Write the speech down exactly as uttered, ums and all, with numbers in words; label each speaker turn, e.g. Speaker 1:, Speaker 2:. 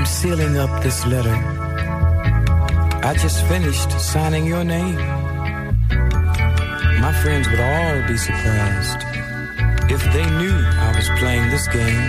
Speaker 1: I'm sealing up this letter. I just finished signing your name. My friends would all be surprised if they knew I was playing this game.